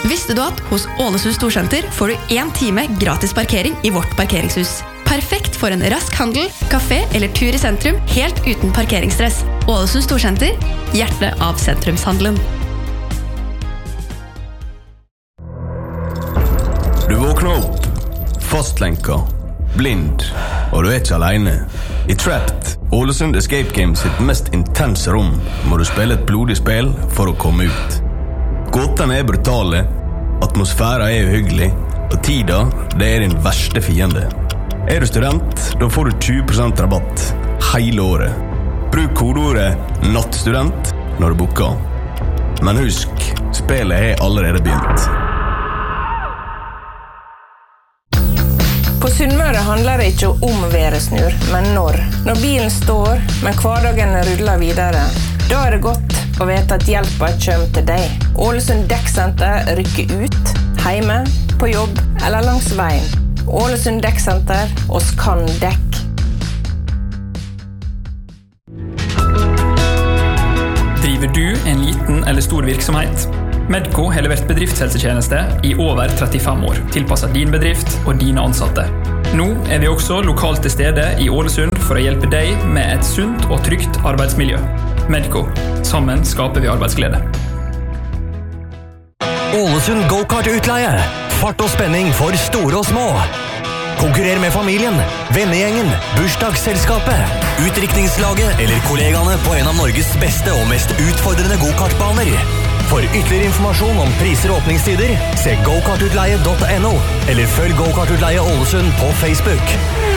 Visste du at hos Ålesund Storsenter får du 1 time gratis parkering i vårt parkeringshus? Perfekt for en rask handel, kafé eller tur i sentrum, helt uten parkeringsstress. Ålesund Storsenter, hjertet av sentrumshandelen. Du våkner opp, fastlenka, blind, og du ikke alene. I Trapped, Ålesund Escape Games sitt mest intense rom, må du spille et blodig spill for å komme ut. Gåtene brutale, atmosfæren uhyggelig, og tida, det din verste fiende. Du student, da får du 20% rabatt hele året. Bruk kodeordet NATTSTUDENT når du booker. Men husk, spillet har allerede begynt. På Sunnmøre handler det ikke om væresnur, men når. Når bilen står, men hverdagen ruller videre, da det godt å vite at hjelpa kommer til deg. Ålesund Dekksenter rykker ut, hjemme, på jobb eller langs veien. Ålesund Dekksenter, oss kan dekk. Driver du en liten eller stor virksomhet? Medco har levert bedriftshelsetjeneste i over 35 år, tilpasset din bedrift og dine ansatte. Nå vi også lokalt til stede i Ålesund for å hjelpe deg med et sunt og trygt arbeidsmiljø. Medco. Sammen skaper vi arbeidsglede. Ålesund Go-Kart-utleie. Fart og spenning for store og små. Konkurrer med familien, vennegjengen, bursdagsselskapet, utdrikningslaget eller kollegaene på en av Norges beste og mest utfordrende go-kartbaner. For ytterligere informasjon om priser og åpningstider, se gokartutleie.no eller følg Go-Kart-utleie Ålesund på Facebook.